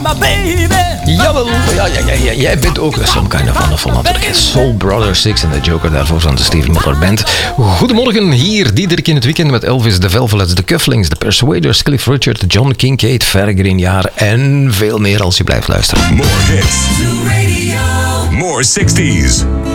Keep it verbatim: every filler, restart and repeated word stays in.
My baby. Jawel, ja, ja, ja, ja, jij bent ook some kind of wonderful natuurlijk. Soul Brother Six en de Joker daarvoor van de Stevie Miller Band. Goedemorgen, hier Diederik in het weekend met Elvis, de Velvets, de Cufflinks, de Persuaders, Cliff Richard, John Kincaid, Vergreen Jaar en veel meer als je blijft luisteren. More hits. More sixties.